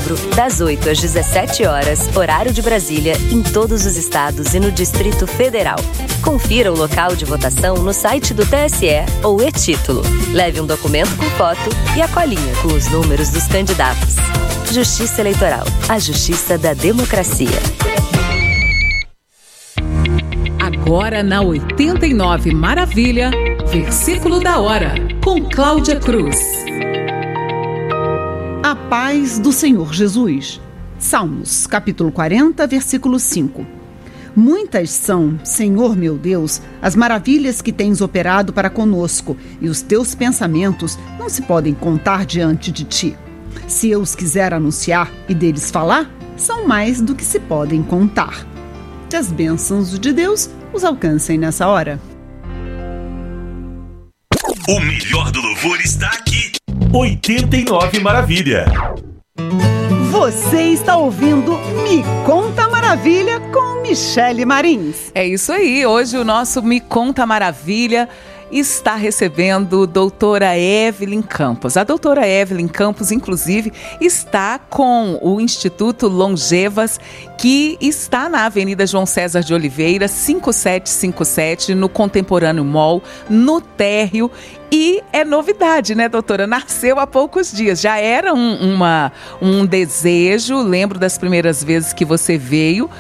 outubro, das 8 às 17 horas, horário de Brasília, em todos os estados e no Distrito Federal. Confira o local de votação no site do TSE ou e-título. Leve um documento com foto e a colinha com os números dos candidatos. Justiça Eleitoral, a justiça da democracia. Agora na 89 Maravilha, versículo da hora, com Cláudia Cruz. A paz do Senhor Jesus. Salmos, capítulo 40, versículo 5. Muitas são, Senhor meu Deus, as maravilhas que tens operado para conosco, e os teus pensamentos não se podem contar diante de ti. Se eu os quiser anunciar e deles falar, são mais do que se podem contar. Que as bênçãos de Deus os alcancem nessa hora. O melhor do louvor está aqui. 89 Maravilha. Você está ouvindo Me Conta Maravilha com Michele Marins. É isso aí, hoje o nosso Me Conta Maravilha está recebendo doutora Evelyn Campos. A doutora Evelyn Campos, inclusive, está com o Instituto Longevas, que está na Avenida João César de Oliveira, 5757, no Contemporâneo Mall, no térreo. E é novidade, né, doutora? Nasceu há poucos dias. Já era um desejo. Lembro das primeiras vezes que você veio.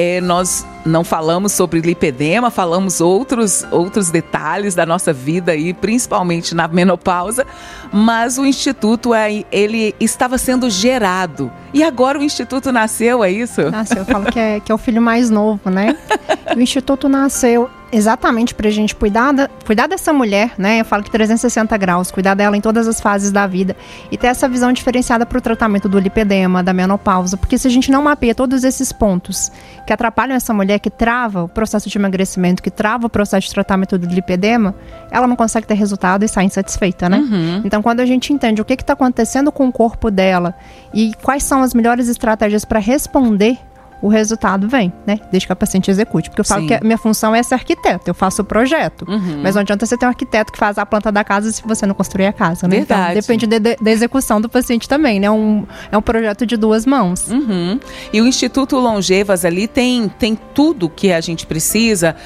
Nós não falamos sobre lipedema, falamos outros detalhes da nossa vida, aí, principalmente na menopausa. Mas o Instituto, ele estava sendo gerado. E agora o Instituto nasceu, é isso? Nasceu, eu falo que é o filho mais novo, né? O Instituto nasceu exatamente pra gente cuidar dessa mulher, né? Eu falo que 360 graus, cuidar dela em todas as fases da vida e ter essa visão diferenciada pro tratamento do lipedema, da menopausa, porque se a gente não mapeia todos esses pontos que atrapalham essa mulher, que trava o processo de emagrecimento, que trava o processo de tratamento do lipedema, ela não consegue ter resultado e sai insatisfeita, né? Uhum. Então, quando a gente entende o que está acontecendo com o corpo dela e quais são as melhores estratégias para responder, o resultado vem, né? Desde que a paciente execute. Porque eu falo que a minha função é ser arquiteto, eu faço o projeto. Uhum. Mas não adianta você ter um arquiteto que faz a planta da casa se você não construir a casa, né? Verdade. Então, depende da execução do paciente também, né? É um projeto de duas mãos. Uhum. E o Instituto Longevas ali tem tudo que a gente precisa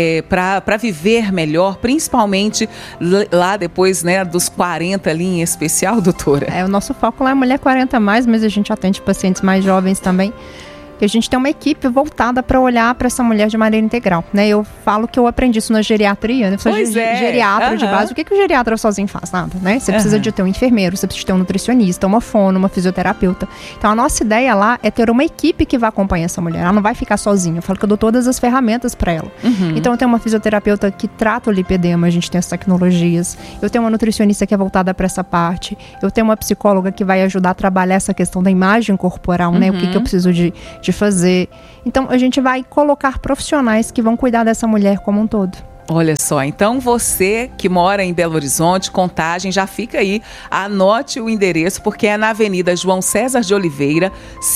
para viver melhor, principalmente lá depois, né, dos 40 ali em especial, doutora. O nosso foco lá é mulher 40 mais, mas a gente atende pacientes mais jovens também. Que a gente tem uma equipe voltada para olhar para essa mulher de maneira integral, né? Eu falo que eu aprendi isso na geriatria, né? Eu sou geriatra de base. O que o geriatra sozinho faz? Nada, né? Você precisa de ter um enfermeiro, você precisa ter um nutricionista, uma fono, uma fisioterapeuta. Então, a nossa ideia lá é ter uma equipe que vai acompanhar essa mulher. Ela não vai ficar sozinha. Eu falo que eu dou todas as ferramentas para ela. Uhum. Então, eu tenho uma fisioterapeuta que trata o lipedema, a gente tem as tecnologias. Eu tenho uma nutricionista que é voltada para essa parte. Eu tenho uma psicóloga que vai ajudar a trabalhar essa questão da imagem corporal, né? O que eu preciso de fazer. Então, a gente vai colocar profissionais que vão cuidar dessa mulher como um todo. Olha só, então você que mora em Belo Horizonte, Contagem, já fica aí, anote o endereço, porque é na Avenida João César de Oliveira,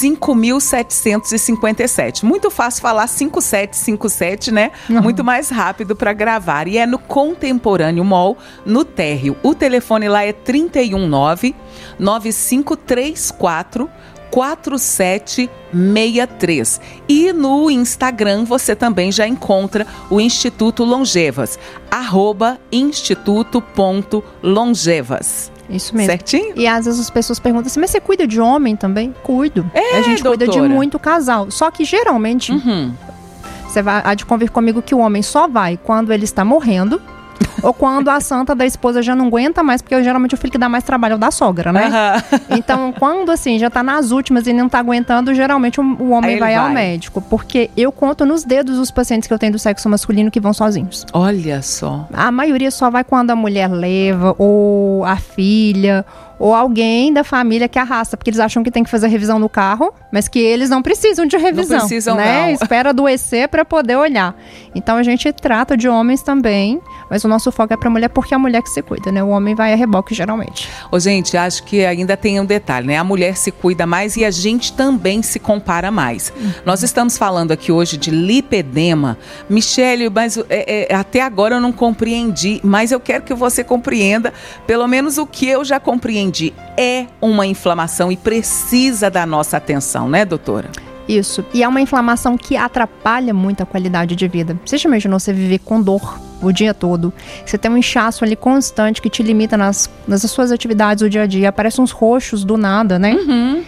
5757. Muito fácil falar 5757, né? Uhum. Muito mais rápido para gravar. E é no Contemporâneo Mall, no térreo. O telefone lá é 319-9534 4763. E no Instagram você também já encontra o Instituto Longevas, @instituto.longevas. Isso mesmo. Certinho? E às vezes as pessoas perguntam assim, mas você cuida de homem também? Cuido. A gente doutora, cuida de muito casal. Só que geralmente, você há de convir comigo que o homem só vai quando ele está morrendo, ou quando a santa da esposa já não aguenta mais, porque geralmente o filho que dá mais trabalho é o da sogra, né? Então, quando assim, já tá nas últimas e não tá aguentando, geralmente o homem vai ao médico. Porque eu conto nos dedos os pacientes que eu tenho do sexo masculino que vão sozinhos. Olha só. A maioria só vai quando a mulher leva, ou a filha, ou alguém da família que arrasta, porque eles acham que tem que fazer revisão no carro, mas que eles não precisam de revisão. Não precisam, né? não. Espera adoecer para poder olhar. Então a gente trata de homens também, mas o nosso foco é para mulher, porque é a mulher que se cuida, né? O homem vai a reboque geralmente. Ô, gente, acho que ainda tem um detalhe, né? A mulher se cuida mais e a gente também se compara mais. Nós estamos falando aqui hoje de lipedema. Michele, mas até agora eu não compreendi, mas eu quero que você compreenda pelo menos o que eu já compreendi entende, é uma inflamação e precisa da nossa atenção, né, doutora? Isso. E é uma inflamação que atrapalha muito a qualidade de vida. Você já imaginou você viver com dor o dia todo? Você tem um inchaço ali constante que te limita nas suas atividades do dia a dia. Aparecem uns roxos do nada, né? Uhum.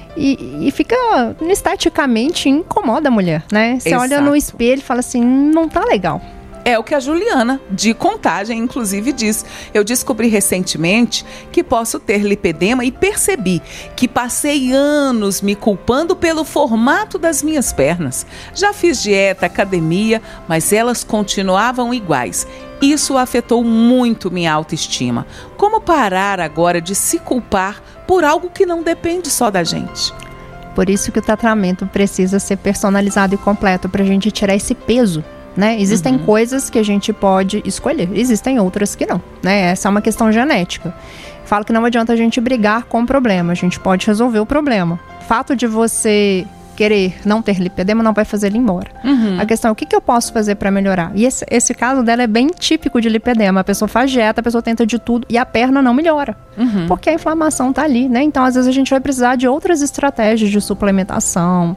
E fica, esteticamente, incomoda a mulher, né? Você Exato. olha no espelho e fala assim, não tá legal. É o que a Juliana, de Contagem, inclusive, diz. Eu descobri recentemente que posso ter lipedema e percebi que passei anos me culpando pelo formato das minhas pernas. Já fiz dieta, academia, mas elas continuavam iguais. Isso afetou muito minha autoestima. Como parar agora de se culpar por algo que não depende só da gente? Por isso que o tratamento precisa ser personalizado e completo pra gente tirar esse peso. Né? Existem coisas que a gente pode escolher, existem outras que não, né? Essa é uma questão genética. Falo que não adianta a gente brigar com o problema, a gente pode resolver o problema. O fato de você querer não ter lipedema não vai fazer ele embora. A questão é o que eu posso fazer para melhorar. E esse caso dela é bem típico de lipedema. A pessoa faz dieta, a pessoa tenta de tudo e a perna não melhora. Porque a inflamação tá ali, né? Então, às vezes, a gente vai precisar de outras estratégias de suplementação,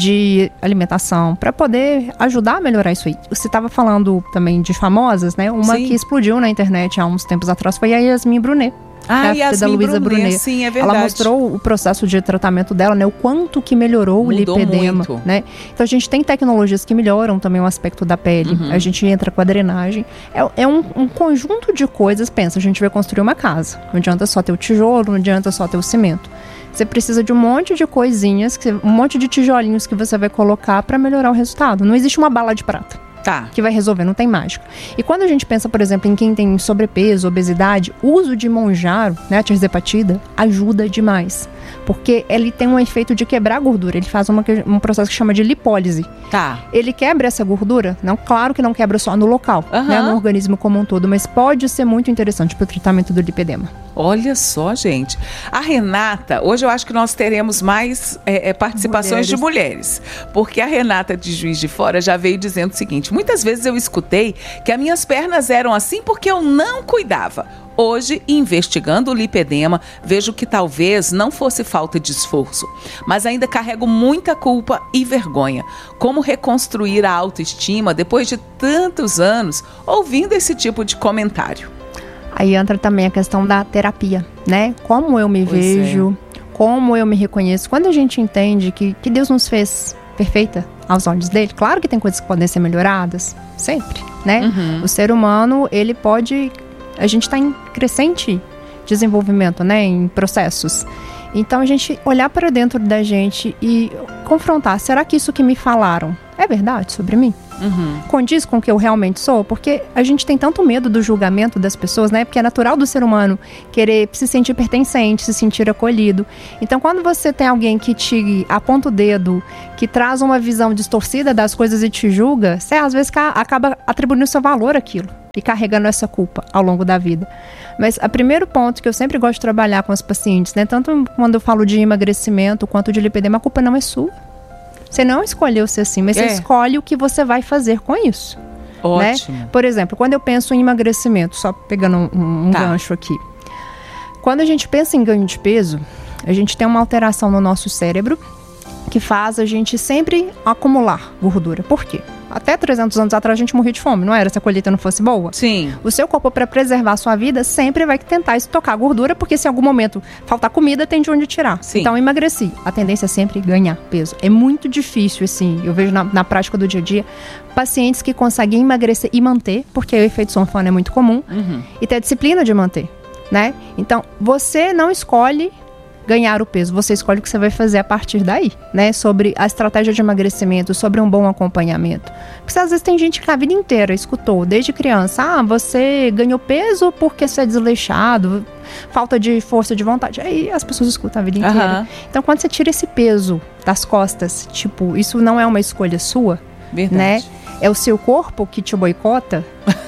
de alimentação, para poder ajudar a melhorar isso aí. Você estava falando também de famosas, né? Uma Sim. que explodiu na internet há uns tempos atrás foi a Yasmin Brunet. Yasmin Luísa Brunet. Sim, é verdade. Ela mostrou o processo de tratamento dela, né? O quanto que melhorou o lipedema, muito. né? Então a gente tem tecnologias que melhoram também o aspecto da pele. A gente entra com a drenagem. É um conjunto de coisas. Pensa, a gente vai construir uma casa. Não adianta só ter o tijolo, não adianta só ter o cimento. Você precisa de um monte de coisinhas, um monte de tijolinhos que você vai colocar para melhorar o resultado. Não existe uma bala de prata que vai resolver, não tem mágica. E quando a gente pensa, por exemplo, em quem tem sobrepeso, obesidade, o uso de Monjaro, né, a tirzepatida, ajuda demais. Porque ele tem um efeito de quebrar a gordura. Ele faz um processo que chama de lipólise. Ele quebra essa gordura, não, claro que não quebra só no local, né, no organismo como um todo, mas pode ser muito interessante para o tratamento do lipedema. Olha só, gente. A Renata, hoje eu acho que nós teremos mais participações de mulheres. Porque a Renata de Juiz de Fora já veio dizendo o seguinte: muitas vezes eu escutei que as minhas pernas eram assim porque eu não cuidava. Hoje, investigando o lipedema, vejo que talvez não fosse falta de esforço, mas ainda carrego muita culpa e vergonha. Como reconstruir a autoestima depois de tantos anos ouvindo esse tipo de comentário? Aí entra também a questão da terapia, né? Como eu me vejo, como eu me reconheço. Quando a gente entende que Deus nos fez perfeita aos olhos dele, claro que tem coisas que podem ser melhoradas, sempre, né? O ser humano, ele pode... A gente está em crescente desenvolvimento, né? Em processos. Então, a gente olhar para dentro da gente e confrontar. Será que isso que me falaram é verdade sobre mim? Condiz com o que eu realmente sou? Porque a gente tem tanto medo do julgamento das pessoas, né? Porque é natural do ser humano querer se sentir pertencente, se sentir acolhido. Então, quando você tem alguém que te aponta o dedo, que traz uma visão distorcida das coisas e te julga, você às vezes acaba atribuindo seu valor àquilo e carregando essa culpa ao longo da vida. Mas o primeiro ponto que eu sempre gosto de trabalhar com os pacientes, né? Tanto quando eu falo de emagrecimento quanto de lipedema, a culpa não é sua. Você não escolheu ser assim, mas você escolhe o que você vai fazer com isso. Ótimo. Né? Por exemplo, quando eu penso em emagrecimento, só pegando um gancho aqui. Quando a gente pensa em ganho de peso, a gente tem uma alteração no nosso cérebro que faz a gente sempre acumular gordura. Por quê? Até 300 anos atrás a gente morria de fome, não era? Se a colheita não fosse boa? Sim. O seu corpo, para preservar a sua vida, sempre vai tentar estocar gordura, porque se em algum momento faltar comida, tem de onde tirar. Sim. Então, emagreci. A tendência é sempre ganhar peso. É muito difícil, assim, eu vejo na prática do dia a dia, pacientes que conseguem emagrecer e manter, porque o efeito sanfona é muito comum, e ter a disciplina de manter, né? Então, você não escolhe ganhar o peso, você escolhe o que você vai fazer a partir daí, né? Sobre a estratégia de emagrecimento, sobre um bom acompanhamento. Porque às vezes tem gente que a vida inteira escutou, desde criança, você ganhou peso porque você é desleixado, falta de força de vontade. Aí as pessoas escutam a vida inteira. Então, quando você tira esse peso das costas, tipo, isso não é uma escolha sua, né? É o seu corpo que te boicota.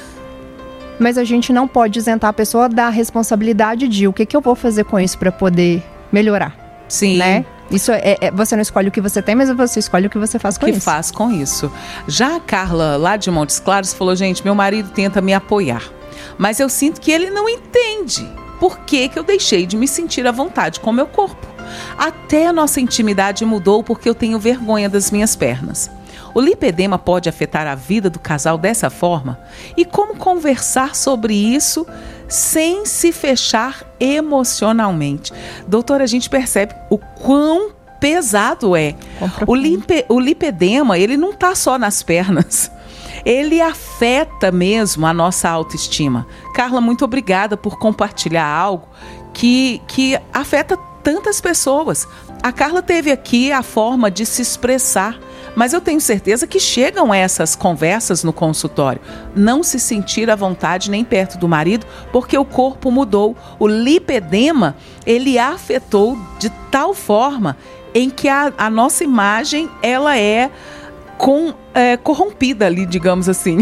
Mas a gente não pode isentar a pessoa da responsabilidade de o que eu vou fazer com isso para poder melhorar. Sim. Né? Isso você não escolhe o que você tem, mas você escolhe o que você faz com isso. O que faz com isso. Já a Carla, lá de Montes Claros, falou: gente, meu marido tenta me apoiar, mas eu sinto que ele não entende. por que eu deixei de me sentir à vontade com o meu corpo. Até a nossa intimidade mudou porque eu tenho vergonha das minhas pernas. O lipedema pode afetar a vida do casal dessa forma? E como conversar sobre isso sem se fechar emocionalmente? Doutora, a gente percebe o quão pesado é. O lipedema, ele não está só nas pernas. Ele afeta mesmo a nossa autoestima. Carla, muito obrigada por compartilhar algo que afeta tantas pessoas. A Carla teve aqui a forma de se expressar, mas eu tenho certeza que chegam essas conversas no consultório. Não se sentir à vontade nem perto do marido, porque o corpo mudou. O lipedema, ele afetou de tal forma em que a nossa imagem, ela é corrompida ali, digamos assim.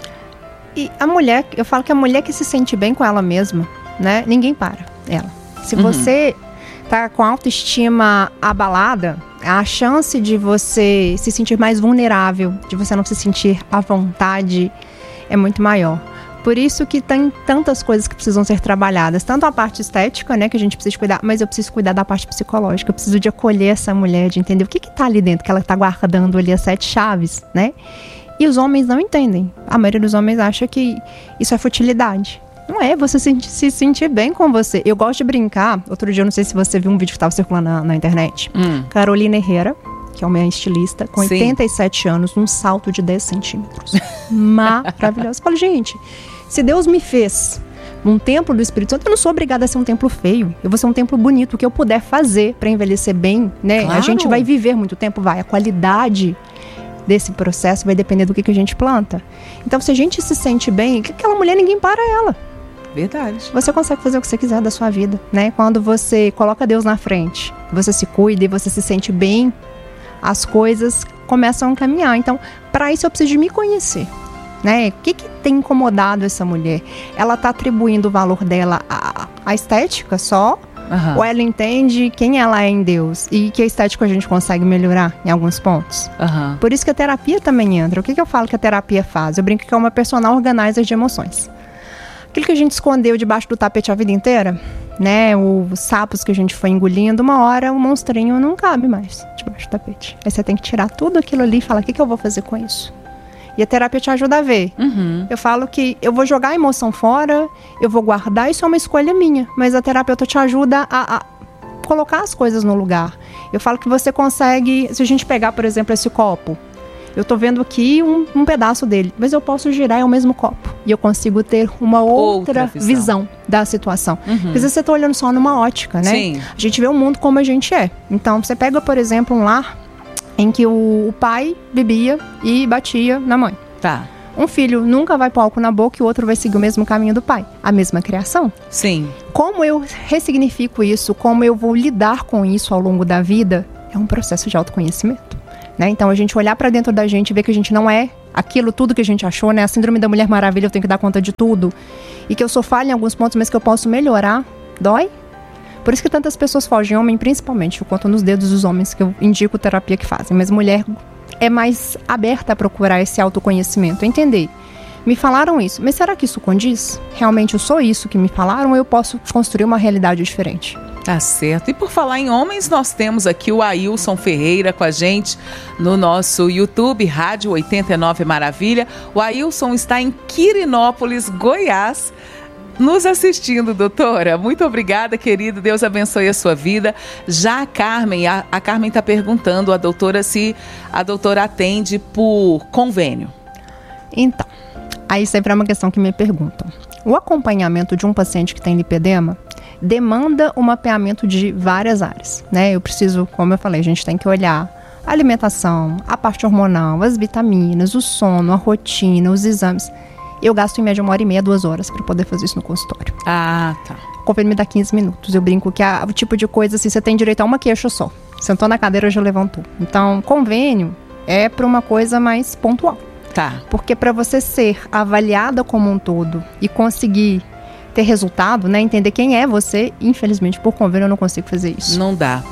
E a mulher, eu falo que a mulher que se sente bem com ela mesma, né? Ninguém para ela. Se você tá com a autoestima abalada, a chance de você se sentir mais vulnerável, de você não se sentir à vontade, é muito maior. Por isso que tem tantas coisas que precisam ser trabalhadas. Tanto a parte estética, né, que a gente precisa cuidar, mas eu preciso cuidar da parte psicológica. Eu preciso de acolher essa mulher, de entender o que tá ali dentro, que ela tá guardando ali as 7 chaves, né? E os homens não entendem. A maioria dos homens acha que isso é futilidade. Não é, você se sentir bem com você. Eu gosto de brincar. Outro dia, eu não sei se você viu um vídeo que estava circulando na internet. Carolina Herrera, que é uma estilista, com 87 anos, num salto de 10 centímetros. Maravilhoso. Eu falo, gente, se Deus me fez num templo do Espírito Santo, eu não sou obrigada a ser um templo feio. Eu vou ser um templo bonito. O que eu puder fazer para envelhecer bem, né? Claro. A gente vai viver muito tempo, vai. A qualidade desse processo vai depender do que a gente planta. Então, se a gente se sente bem, aquela mulher, ninguém para ela. Verdade. Você consegue fazer o que você quiser da sua vida, né? Quando você coloca Deus na frente, você se cuida e você se sente bem, as coisas começam a caminhar. Então, para isso eu preciso de me conhecer, né? O que tem incomodado essa mulher? Ela está atribuindo o valor dela à estética só? Ou ela entende quem ela é em Deus e que a estética a gente consegue melhorar em alguns pontos? Por isso que a terapia também entra. O que eu falo que a terapia faz? Eu brinco que é uma personal organizer de emoções. Aquilo que a gente escondeu debaixo do tapete a vida inteira, né? Os sapos que a gente foi engolindo, uma hora o monstrinho não cabe mais debaixo do tapete. Aí você tem que tirar tudo aquilo ali e falar, o que eu vou fazer com isso? E a terapia te ajuda a ver. Eu falo que eu vou jogar a emoção fora, eu vou guardar, isso é uma escolha minha. Mas a terapeuta te ajuda a colocar as coisas no lugar. Eu falo que você consegue, se a gente pegar, por exemplo, esse copo, eu tô vendo aqui um pedaço dele, mas eu posso girar é o mesmo copo. E eu consigo ter uma outra visão da situação. Porque às vezes você tá olhando só numa ótica, né? Sim. A gente vê o mundo como a gente é. Então, você pega, por exemplo, um lar em que o pai bebia e batia na mãe. Tá. Um filho nunca vai pôr álcool na boca e o outro vai seguir o mesmo caminho do pai. A mesma criação. Sim. Como eu ressignifico isso, como eu vou lidar com isso ao longo da vida, é um processo de autoconhecimento. Né? Então, a gente olhar pra dentro da gente e ver que a gente não é aquilo tudo que a gente achou, né? A síndrome da Mulher Maravilha, eu tenho que dar conta de tudo. E que eu sou falha em alguns pontos, mas que eu posso melhorar. Dói? Por isso que tantas pessoas fogem, homem principalmente. Eu conto nos dedos dos homens que eu indico terapia que fazem. Mas mulher é mais aberta a procurar esse autoconhecimento, entender. Me falaram isso, mas será que isso condiz? Realmente eu sou isso que me falaram ou eu posso construir uma realidade diferente? Tá certo. E por falar em homens, nós temos aqui o Ailson Ferreira com a gente no nosso YouTube, Rádio 89 Maravilha. O Ailson está em Quirinópolis, Goiás, nos assistindo, doutora. Muito obrigada, querido. Deus abençoe a sua vida. Já a Carmen está perguntando à doutora se a doutora atende por convênio. Então, aí sempre é uma questão que me perguntam. O acompanhamento de um paciente que tem lipedema demanda um mapeamento de várias áreas, né? Eu preciso, como eu falei, a gente tem que olhar a alimentação, a parte hormonal, as vitaminas, o sono, a rotina, os exames. Eu gasto em média 1h30, 2 horas para poder fazer isso no consultório. Ah, tá. O convênio me dá 15 minutos. Eu brinco que o tipo de coisa assim, você tem direito a uma queixa só. Sentou na cadeira, já levantou. Então, convênio é para uma coisa mais pontual. Tá. Porque para você ser avaliada como um todo e conseguir ter resultado, né, entender quem é você, infelizmente, por convênio eu não consigo fazer isso. Não dá.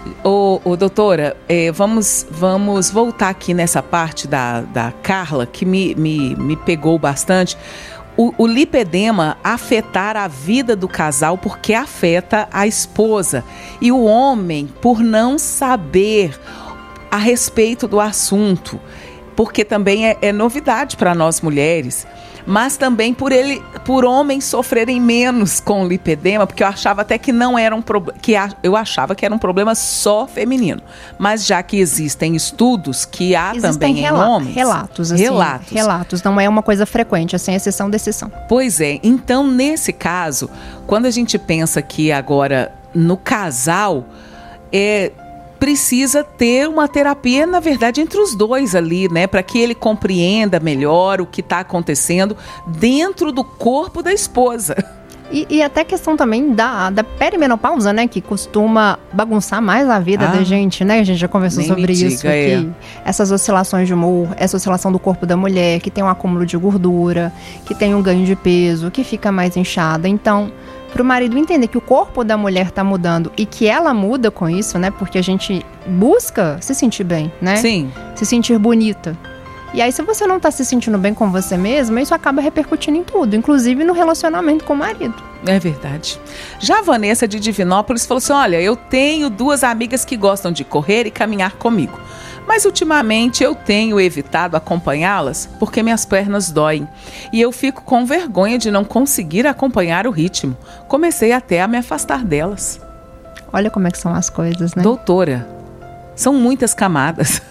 Doutora, vamos voltar aqui nessa parte da Carla, que me pegou bastante. o lipedema afetar a vida do casal porque afeta a esposa. E o homem, por não saber a respeito do assunto, porque também é novidade para nós mulheres, mas também por homens sofrerem menos com lipedema, porque eu achava até que não era eu achava que era um problema só feminino, mas já que existem estudos que há também em homens, relatos, não é uma coisa frequente, assim, exceção da exceção. Pois é, então nesse caso, quando a gente pensa que agora no casal precisa ter uma terapia, na verdade, entre os dois ali, né? Para que ele compreenda melhor o que está acontecendo dentro do corpo da esposa. E até questão também da perimenopausa, né? Que costuma bagunçar mais a vida da gente, né? A gente já conversou sobre isso. Que essas oscilações de humor, essa oscilação do corpo da mulher, que tem um acúmulo de gordura, que tem um ganho de peso, que fica mais inchada. Então, para o marido entender que o corpo da mulher está mudando e que ela muda com isso, né? Porque a gente busca se sentir bem, né? Sim. Se sentir bonita. E aí, se você não está se sentindo bem com você mesma, isso acaba repercutindo em tudo, inclusive no relacionamento com o marido. É verdade. Já a Vanessa de Divinópolis falou assim, olha, eu tenho 2 amigas que gostam de correr e caminhar comigo. Mas ultimamente eu tenho evitado acompanhá-las porque minhas pernas doem. E eu fico com vergonha de não conseguir acompanhar o ritmo. Comecei até a me afastar delas. Olha como é que são as coisas, né? Doutora, são muitas camadas.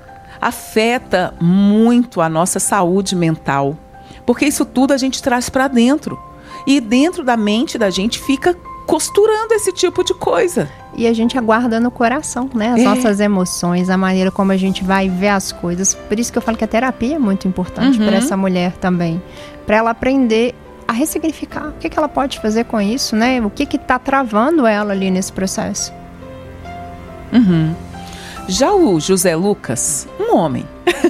Afeta muito a nossa saúde mental. Porque isso tudo a gente traz para dentro. E dentro da mente da gente fica costurando esse tipo de coisa. E a gente aguarda no coração, né? As nossas emoções, a maneira como a gente vai ver as coisas. Por isso que eu falo que a terapia é muito importante para essa mulher também. Para ela aprender a ressignificar. O que ela pode fazer com isso, né? O que está travando ela ali nesse processo. Já o José Lucas, um homem,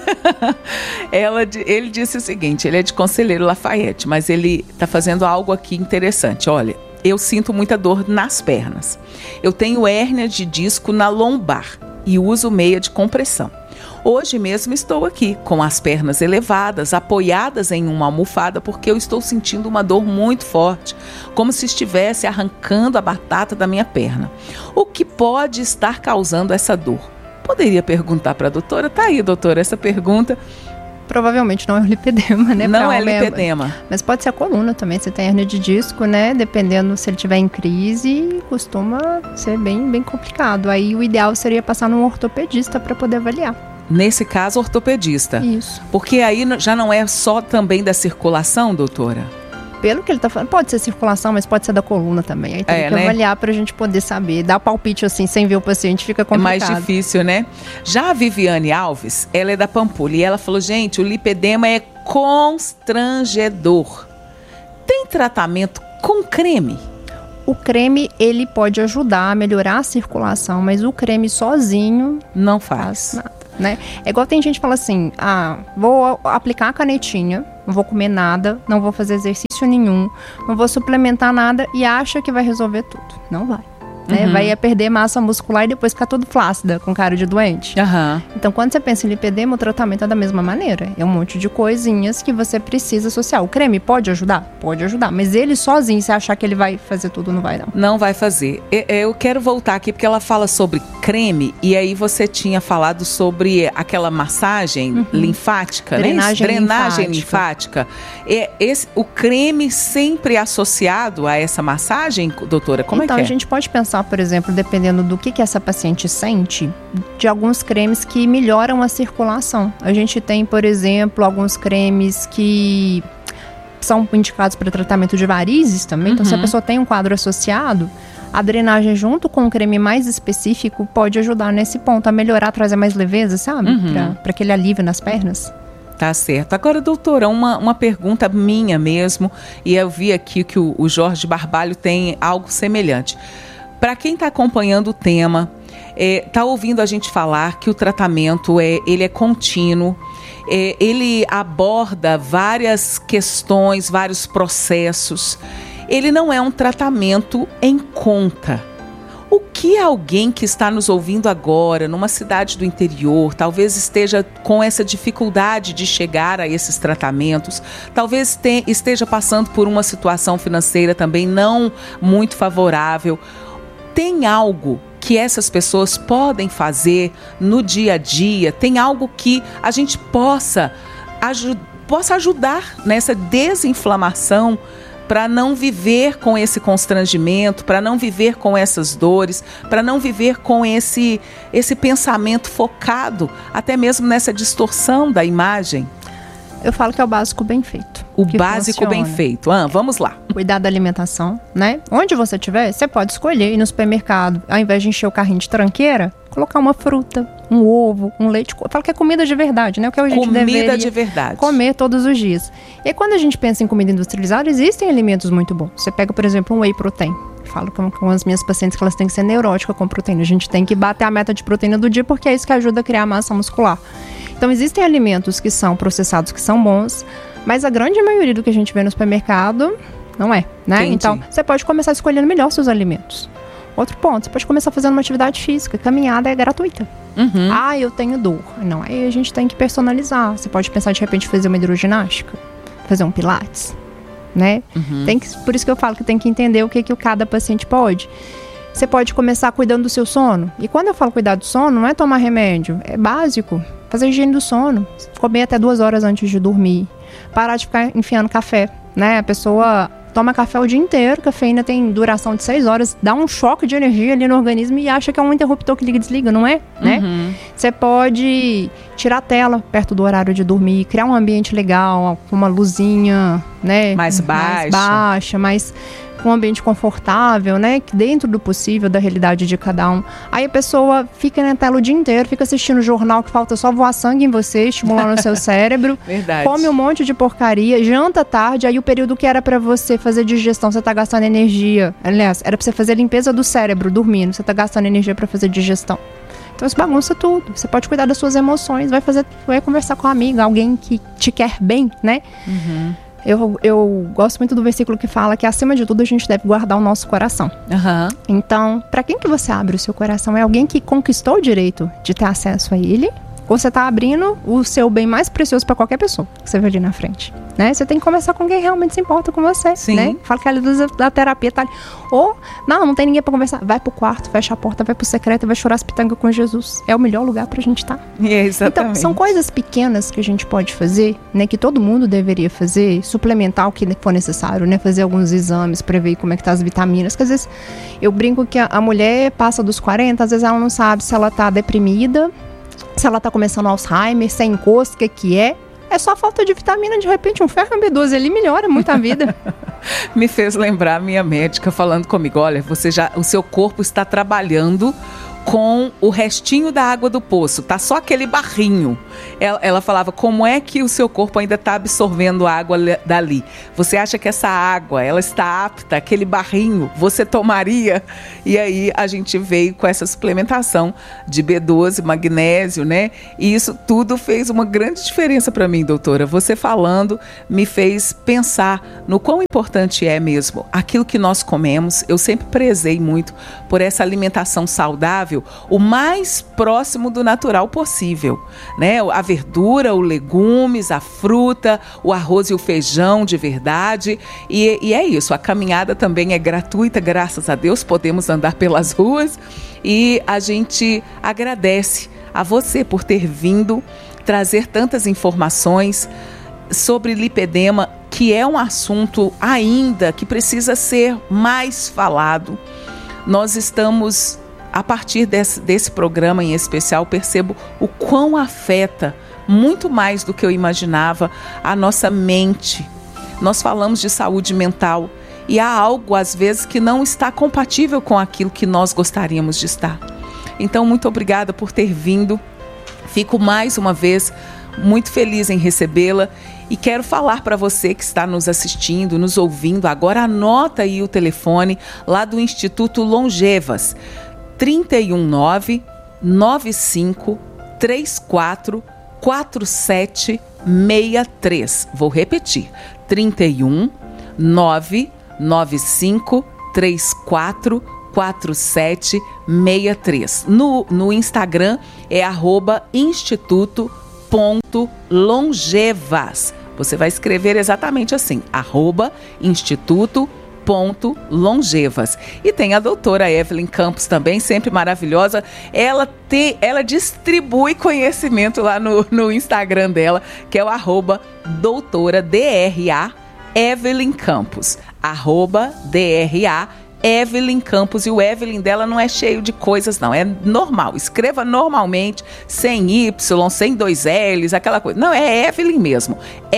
ele disse o seguinte, ele é de Conselheiro Lafayette, mas ele está fazendo algo aqui interessante. Olha, eu sinto muita dor nas pernas. Eu tenho hérnia de disco na lombar e uso meia de compressão. Hoje mesmo estou aqui, com as pernas elevadas, apoiadas em uma almofada, porque eu estou sentindo uma dor muito forte, como se estivesse arrancando a batata da minha perna. O que pode estar causando essa dor? Poderia perguntar para a doutora? Tá aí, doutora, essa pergunta. Provavelmente não é o lipedema, né? Não é lipedema. Mas pode ser a coluna também. Você tem hernia de disco, né? Dependendo se ele estiver em crise, costuma ser bem, bem complicado. Aí o ideal seria passar num ortopedista para poder avaliar. Nesse caso, ortopedista. Isso. Porque aí já não é só também da circulação, doutora? Pelo que ele está falando, pode ser circulação, mas pode ser da coluna também. Aí tem que avaliar para a gente poder saber. Dar palpite assim, sem ver o paciente, fica complicado. É mais difícil, né? Já a Viviane Alves, ela é da Pampulha, e ela falou, gente, o lipedema é constrangedor. Tem tratamento com creme? O creme, ele pode ajudar a melhorar a circulação, mas o creme sozinho não faz nada, né? É igual tem gente que fala assim, vou aplicar a canetinha, não vou comer nada, não vou fazer exercício nenhum, não vou suplementar nada e acha que vai resolver tudo. Não vai. Né? Vai perder massa muscular e depois ficar tudo flácida, com cara de doente. Então, quando você pensa em lipedema, o tratamento é da mesma maneira. É um monte de coisinhas que você precisa associar. O creme pode ajudar? Pode ajudar. Mas ele sozinho, se achar que ele vai fazer tudo, não vai não. Não vai fazer. Eu quero voltar aqui porque ela fala sobre creme e aí você tinha falado sobre aquela massagem linfática, Drenagem né? Drenagem linfática. O creme sempre associado a essa massagem, doutora? Como então, é que a gente pode pensar, por exemplo, dependendo do que essa paciente sente, de alguns cremes que melhoram a circulação. A gente tem, por exemplo, alguns cremes que são indicados para tratamento de varizes também. Então, se a pessoa tem um quadro associado, a drenagem junto com um creme mais específico pode ajudar nesse ponto, a melhorar, trazer mais leveza, sabe? Para aquele alívio nas pernas. Tá certo. Agora, doutora, uma pergunta minha mesmo, e eu vi aqui que o Jorge Barbalho tem algo semelhante. Para quem está acompanhando o tema, está ouvindo a gente falar que o tratamento ele é contínuo, ele aborda várias questões, vários processos. Ele não é um tratamento em conta. O que alguém que está nos ouvindo agora, numa cidade do interior, talvez esteja com essa dificuldade de chegar a esses tratamentos, talvez esteja passando por uma situação financeira também não muito favorável, tem algo que essas pessoas podem fazer no dia a dia? Tem algo que a gente possa ajudar nessa desinflamação, para não viver com esse constrangimento, para não viver com essas dores, para não viver com esse pensamento focado, até mesmo nessa distorção da imagem? Eu falo que é o básico bem feito. O básico bem feito. Vamos lá. Cuidar da alimentação, né? Onde você estiver, você pode escolher ir no supermercado. Ao invés de encher o carrinho de tranqueira, colocar uma fruta, um ovo, um leite. Eu falo que é comida de verdade, né? O que a gente deveria de verdade. Comer todos os dias. E aí, quando a gente pensa em comida industrializada, existem alimentos muito bons. Você pega, por exemplo, um whey protein. Falo com as minhas pacientes que elas têm que ser neuróticas com proteína. A gente tem que bater a meta de proteína do dia, porque é isso que ajuda a criar massa muscular. Então, existem alimentos que são processados, que são bons, mas a grande maioria do que a gente vê no supermercado não é, né? Entendi. Então, você pode começar escolhendo melhor seus alimentos. Outro ponto, você pode começar fazendo uma atividade física. Caminhada é gratuita. Eu tenho dor. Não, aí a gente tem que personalizar. Você pode pensar, de repente, fazer uma hidroginástica, fazer um pilates, né? Por isso que eu falo que tem que entender o que cada paciente pode. Você pode começar cuidando do seu sono. E quando eu falo cuidar do sono, não é tomar remédio, é básico. Fazer higiene do sono, comer até 2 horas antes de dormir, parar de ficar enfiando café, né? A pessoa toma café o dia inteiro, cafeína tem duração de 6 horas, dá um choque de energia ali no organismo e acha que é um interruptor que liga e desliga, não é? Né? Você pode tirar a tela perto do horário de dormir, criar um ambiente legal, com uma luzinha, né? Mais baixa, com um ambiente confortável, né? Dentro do possível, da realidade de cada um. Aí a pessoa fica na tela o dia inteiro, fica assistindo jornal que falta só voar sangue em você, estimulando o seu cérebro. Verdade. Come um monte de porcaria, janta tarde, aí o período que era pra você fazer digestão, você tá gastando energia. Aliás, era pra você fazer limpeza do cérebro, dormindo, você tá gastando energia pra fazer digestão. Então isso bagunça tudo. Você pode cuidar das suas emoções, vai conversar com uma amiga, alguém que te quer bem, né? Eu gosto muito do versículo que fala que, acima de tudo, a gente deve guardar o nosso coração. Então, para quem que você abre o seu coração? É alguém que conquistou o direito de ter acesso a ele? Ou você está abrindo o seu bem mais precioso para qualquer pessoa que você vê ali na frente, né? Você tem que começar com quem realmente se importa com você, né? Fala que a luz da terapia tá ali. Ou, não tem ninguém para conversar. Vai pro quarto, fecha a porta, vai pro secreto e vai chorar as pitangas com Jesus. É o melhor lugar pra gente estar. Exatamente. Então, são coisas pequenas que a gente pode fazer, né? Que todo mundo deveria fazer, suplementar o que for necessário, né? Fazer alguns exames pra ver como é que tá as vitaminas. Que às vezes, eu brinco que a mulher passa dos 40, às vezes ela não sabe se ela tá deprimida, se ela tá começando Alzheimer, se é encosto, o que é. É só falta de vitamina, de repente um ferro B12 ali melhora muito a vida. Me fez lembrar a minha médica falando comigo, olha, o seu corpo está trabalhando com o restinho da água do poço, tá só aquele barrinho. Ela falava, como é que o seu corpo ainda está absorvendo a água dali? Você acha que essa água, ela está apta, aquele barrinho, você tomaria? E aí a gente veio com essa suplementação de B12, magnésio, né? E isso tudo fez uma grande diferença para mim, doutora. Você falando me fez pensar no quão importante é mesmo aquilo que nós comemos. Eu sempre prezei muito por essa alimentação saudável, o mais próximo do natural possível, né? A verdura, os legumes, a fruta, o arroz e o feijão de verdade. E é isso, a caminhada também é gratuita, graças a Deus, podemos andar pelas ruas. E a gente agradece a você por ter vindo trazer tantas informações sobre lipedema, que é um assunto ainda que precisa ser mais falado. Nós estamos, a partir desse programa em especial, percebo o quão afeta, muito mais do que eu imaginava, a nossa mente. Nós falamos de saúde mental e há algo, às vezes, que não está compatível com aquilo que nós gostaríamos de estar. Então, muito obrigada por ter vindo. Fico mais uma vez muito feliz em recebê-la e quero falar para você que está nos assistindo, nos ouvindo. Agora anota aí o telefone lá do Instituto Longevas, 319-9534-4763. Vou repetir, 319-9534-4763. 4763. No Instagram é @instituto.longevas. Você vai escrever exatamente assim, @instituto.longevas. E tem a doutora Evelyn Campos também, sempre maravilhosa. Ela distribui conhecimento lá no Instagram dela, que é o @doutora DRA Evelyn Campos. @DRA Evelyn Campos. E o Evelyn dela não é cheio de coisas, não. É normal. Escreva normalmente, sem Y, sem 2 L's, aquela coisa. Não, é Evelyn mesmo.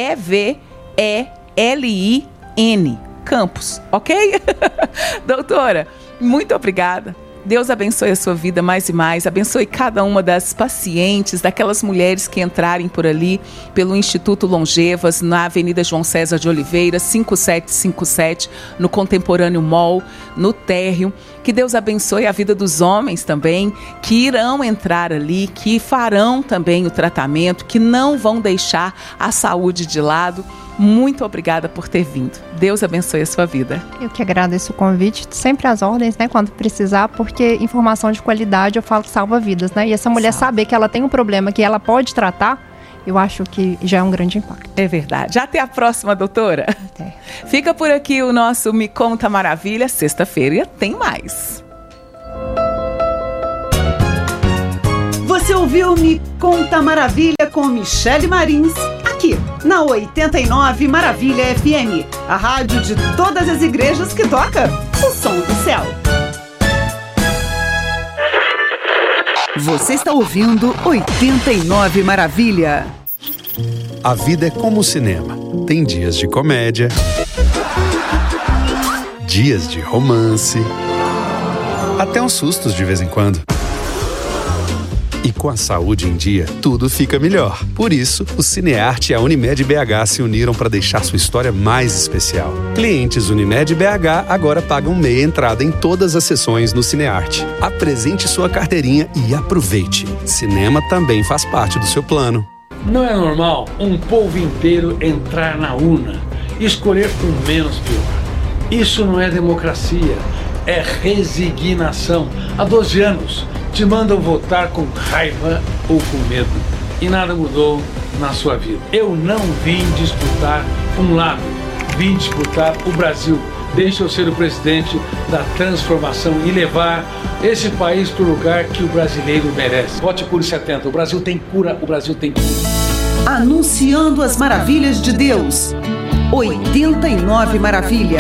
EVELIN Campos, ok? Doutora, muito obrigada. Deus abençoe a sua vida mais e mais, abençoe cada uma das pacientes, daquelas mulheres que entrarem por ali, pelo Instituto Longevas, na Avenida João César de Oliveira, 5757, no Contemporâneo Mall, no térreo. Que Deus abençoe a vida dos homens também, que irão entrar ali, que farão também o tratamento, que não vão deixar a saúde de lado. Muito obrigada por ter vindo. Deus abençoe a sua vida. Eu que agradeço o convite, sempre às ordens, né, quando precisar, porque informação de qualidade eu falo que salva vidas, né? E essa mulher saber que ela tem um problema que ela pode tratar, eu acho que já é um grande impacto. É verdade. Até a próxima, doutora. Até. Fica por aqui o nosso Me Conta Maravilha. Sexta-feira tem mais. Você ouviu Me Conta Maravilha com Michele Marins, aqui na 89 Maravilha FM, a rádio de todas as igrejas que toca o som do céu. Você está ouvindo 89 Maravilha. A vida é como o cinema. Tem dias de comédia, dias de romance, até uns sustos de vez em quando. E com a saúde em dia, tudo fica melhor. Por isso, o Cinearte e a Unimed BH se uniram para deixar sua história mais especial. Clientes Unimed BH agora pagam meia entrada em todas as sessões no Cinearte. Apresente sua carteirinha e aproveite. Cinema também faz parte do seu plano. Não é normal um povo inteiro entrar na urna e escolher o menos pior. Isso não é democracia, é resignação. Há 12 anos te mandam votar com raiva ou com medo e nada mudou na sua vida. Eu não vim disputar um lado, vim disputar o Brasil. Deixa eu ser o presidente da transformação e levar esse país para o lugar que o brasileiro merece. Vote Cure 70. O Brasil tem cura, o Brasil tem cura. Anunciando as maravilhas de Deus. 89 Maravilha.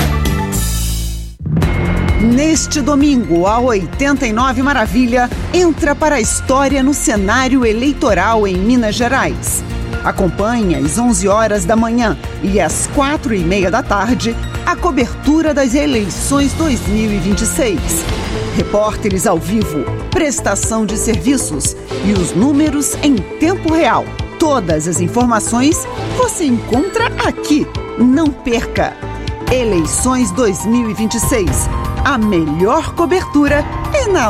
Neste domingo, a 89 Maravilha entra para a história no cenário eleitoral em Minas Gerais. Acompanhe às 11 horas da manhã e às 4h30 da tarde a cobertura das eleições 2026. Repórteres ao vivo, prestação de serviços e os números em tempo real. Todas as informações você encontra aqui. Não perca! Eleições 2026. A melhor cobertura é na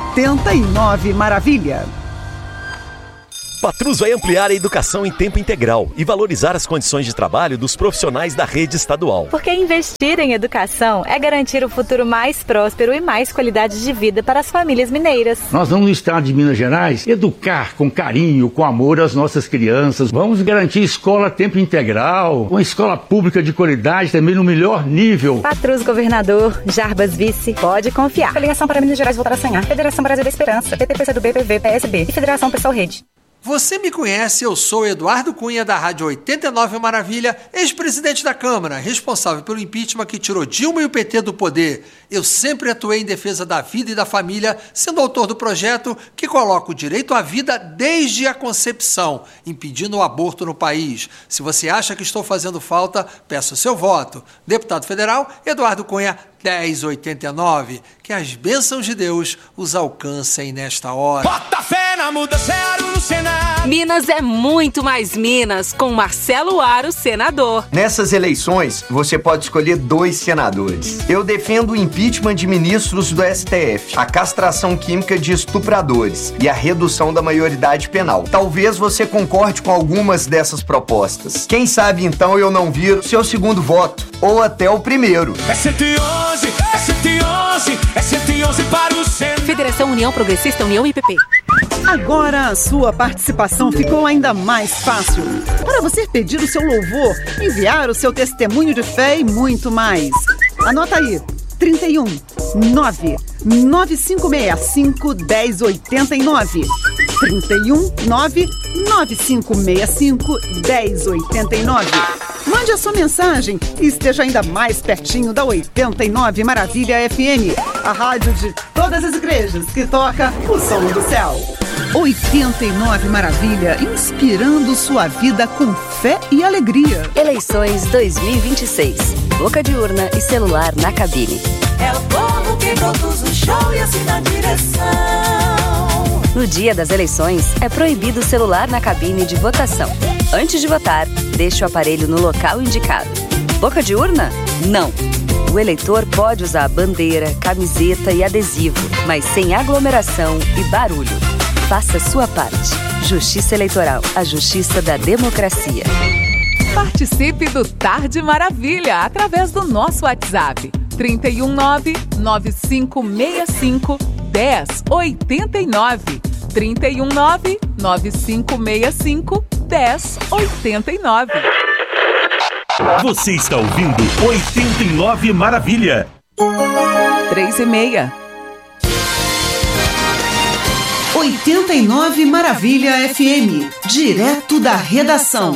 89 Maravilha. Patrus vai ampliar a educação em tempo integral e valorizar as condições de trabalho dos profissionais da rede estadual. Porque investir em educação é garantir um futuro mais próspero e mais qualidade de vida para as famílias mineiras. Nós vamos no estado de Minas Gerais educar com carinho, com amor as nossas crianças. Vamos garantir escola a tempo integral, uma escola pública de qualidade também no melhor nível. Patrus governador, Jarbas vice, pode confiar. Federação para Minas Gerais voltar a sonhar. Federação Brasil da Esperança, PTPC do BPV, PSB e Federação Pessoal Rede. Você me conhece, eu sou Eduardo Cunha, da Rádio 89 Maravilha, ex-presidente da Câmara, responsável pelo impeachment que tirou Dilma e o PT do poder. Eu sempre atuei em defesa da vida e da família, sendo autor do projeto que coloca o direito à vida desde a concepção, impedindo o aborto no país. Se você acha que estou fazendo falta, peço seu voto. Deputado Federal, Eduardo Cunha, 1089. Que as bênçãos de Deus os alcancem nesta hora. Bota fé na mudança no Senado. Minas é muito mais Minas, com Marcelo Aro, senador. Nessas eleições, você pode escolher 2 senadores. Eu defendo o impeachment de ministros do STF, a castração química de estupradores e a redução da maioridade penal. Talvez você concorde com algumas dessas propostas. Quem sabe então eu não viro seu segundo voto, ou até o primeiro. É 111, é 111. 111, é 111 para o centro. Federação União Progressista União IPP. Agora a sua participação ficou ainda mais fácil. Para você pedir o seu louvor, enviar o seu testemunho de fé e muito mais. Anota aí, 31 9 9565 1089. 31 9 9565 1089. Mande a sua mensagem e esteja ainda mais pertinho da 89 Maravilha FM, a rádio de todas as igrejas que toca o som do céu. 89 Maravilha, inspirando sua vida com fé e alegria. Eleições 2026. Boca de urna e celular na cabine. É o povo quem produz o show e assina a direção. No dia das eleições, é proibido o celular na cabine de votação. Antes de votar, deixe o aparelho no local indicado. Boca de urna? Não. O eleitor pode usar bandeira, camiseta e adesivo, mas sem aglomeração e barulho. Faça sua parte. Justiça Eleitoral, a justiça da democracia. Participe do Tarde Maravilha através do nosso WhatsApp 319-9565-1089. 319-9565-1089. Você está ouvindo 89 Maravilha. 3h30. 89 Maravilha FM, direto da redação.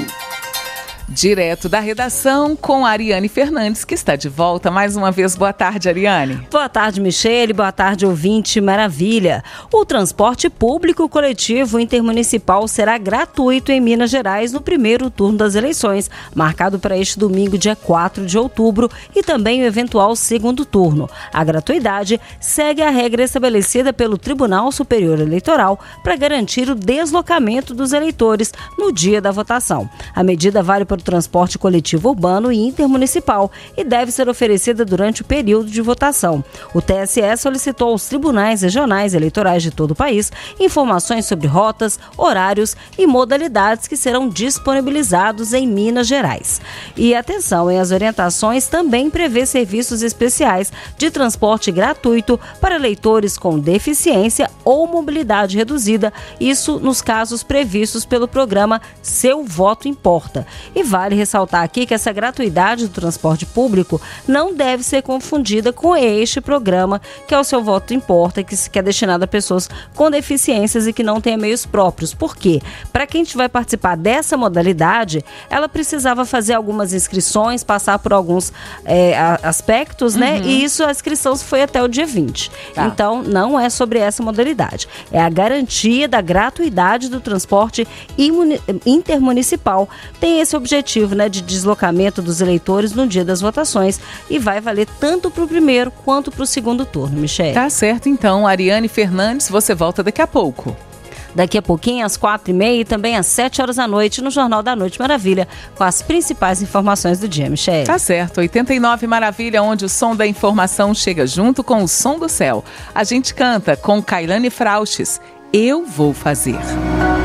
Direto da redação com a Ariane Fernandes, que está de volta mais uma vez. Boa tarde, Ariane. Boa tarde, Michele. Boa tarde, ouvinte Maravilha. O transporte público coletivo intermunicipal será gratuito em Minas Gerais no primeiro turno das eleições, marcado para este domingo, dia 4 de outubro, e também o eventual segundo turno. A gratuidade segue a regra estabelecida pelo Tribunal Superior Eleitoral para garantir o deslocamento dos eleitores no dia da votação. A medida vale para o transporte coletivo urbano e intermunicipal e deve ser oferecida durante o período de votação. O TSE solicitou aos tribunais regionais eleitorais de todo o país informações sobre rotas, horários e modalidades que serão disponibilizados em Minas Gerais. E atenção, as orientações também prevê serviços especiais de transporte gratuito para eleitores com deficiência ou mobilidade reduzida, isso nos casos previstos pelo programa Seu Voto Importa. E vale ressaltar aqui que essa gratuidade do transporte público não deve ser confundida com este programa, que é o Seu Voto Importa, que é destinado a pessoas com deficiências e que não têm meios próprios. Por quê? Para quem vai participar dessa modalidade, ela precisava fazer algumas inscrições, passar por alguns aspectos, né? E isso, a inscrição foi até o dia 20. Tá. Então, não é sobre essa modalidade. É a garantia da gratuidade do transporte intermunicipal. Tem esse objetivo, né, de deslocamento dos eleitores no dia das votações e vai valer tanto para o primeiro quanto para o segundo turno, Michele. Tá certo, então. Ariane Fernandes, você volta daqui a pouco. Daqui a pouquinho, às 4h30 e também às 7h da noite, no Jornal da Noite Maravilha, com as principais informações do dia, Michele. Tá certo, 89 Maravilha, onde o som da informação chega junto com o som do céu. A gente canta com Kailane Frauches, Eu Vou Fazer.